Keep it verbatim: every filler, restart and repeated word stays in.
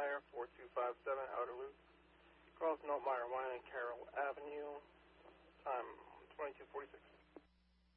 Altmeyer, four two five seven Outer Loop. Carlton Altmeyer, Wine and Carroll Avenue.